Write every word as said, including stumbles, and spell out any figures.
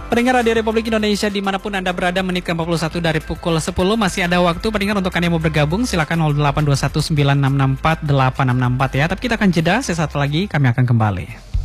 Pendengar Radio Republik Indonesia dimanapun Anda berada, menit ke empat puluh satu dari pukul sepuluh. Masih ada waktu pendengar untuk Anda yang mau bergabung. Silakan nol delapan dua satu sembilan enam enam empat delapan enam enam empat ya. Tapi kita akan jeda, sesaat lagi kami akan kembali.